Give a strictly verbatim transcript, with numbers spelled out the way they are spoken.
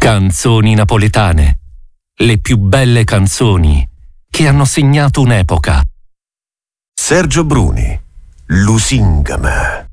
Canzoni napoletane. Le più belle canzoni che hanno segnato un'epoca. Sergio Bruni, Lusingama.